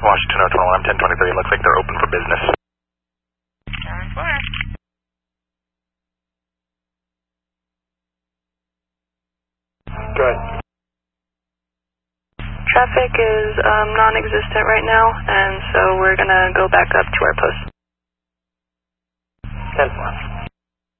Washington 021, I'm 1023. Looks like they're open for business. Go ahead. Traffic is non-existent right now, and so we're going to go back up to our post. 10-4.